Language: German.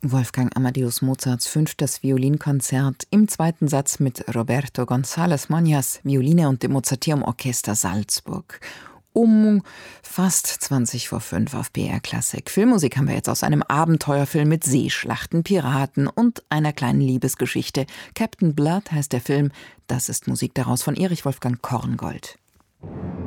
Wolfgang Amadeus Mozarts 5. Violinkonzert im 2. Satz mit Roberto González Moñas, Violine und dem Mozarteum-Orchester Salzburg. Um fast 5:20 auf BR Klassik. Filmmusik haben wir jetzt aus einem Abenteuerfilm mit Seeschlachten, Piraten und einer kleinen Liebesgeschichte. Captain Blood heißt der Film. Das ist Musik daraus von Erich Wolfgang Korngold.